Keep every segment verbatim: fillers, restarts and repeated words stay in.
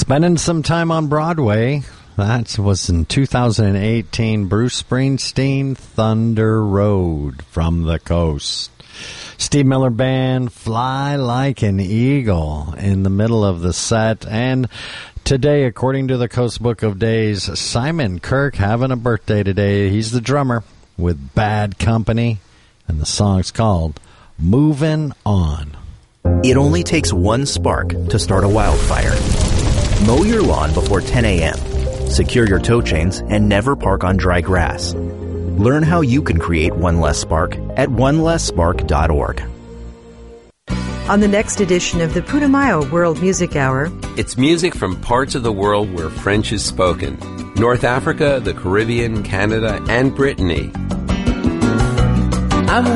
Spending some time on Broadway. That was in two thousand eighteen. Bruce Springsteen, Thunder Road, From the Coast. Steve Miller Band, Fly Like an Eagle, in the middle of the set. And today, according to the Coast Book of Days, Simon Kirke having a birthday today. He's the drummer with Bad Company, and the song's called Movin' On. It only takes one spark to start a wildfire. Mow your lawn before ten a.m. Secure your tow chains and never park on dry grass. Learn how you can create one less spark at one less spark dot org. On the next edition of the Putumayo World Music Hour, it's music from parts of the world where French is spoken. North Africa, the Caribbean, Canada, and Brittany. I'm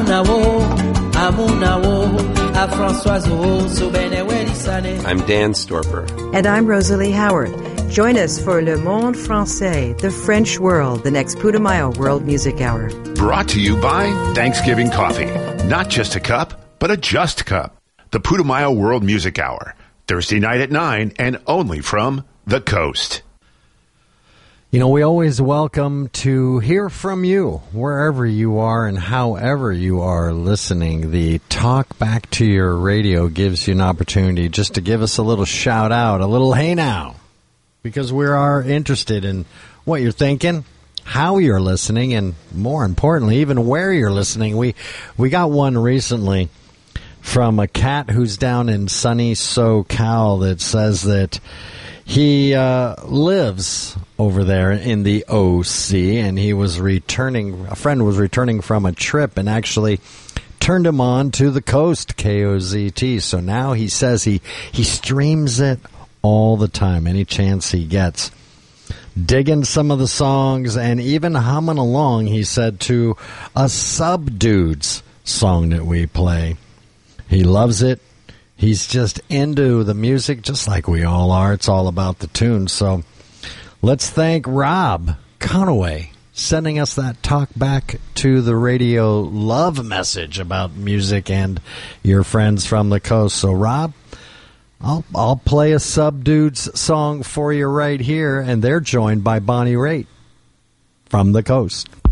Dan Storper. And I'm Rosalie Howard. Join us for Le Monde Français, the French world, the next Putumayo World Music Hour. Brought to you by Thanksgiving Coffee. Not just a cup, but a just cup. The Putumayo World Music Hour. Thursday night at nine and only from the Coast. You know, we always welcome to hear from you, wherever you are and however you are listening. The Talk Back to Your Radio gives you an opportunity just to give us a little shout out, a little hey now, because we are interested in what you're thinking, how you're listening, and more importantly, even where you're listening. We, we got one recently from a cat who's down in sunny SoCal that says that he uh, lives over there in the O C, and he was returning, a friend was returning from a trip and actually turned him on to the Coast, K O Z T. So now he says he, he streams it all the time, any chance he gets. Digging some of the songs and even humming along, he said, to a Subdudes song that we play. He loves it. He's just into the music, just like we all are. It's all about the tune. So let's thank Rob Conaway sending us that talk back to the radio love message about music and your friends from the Coast. So, Rob, I'll, I'll play a Subdudes song for you right here, and they're joined by Bonnie Raitt from the Coast.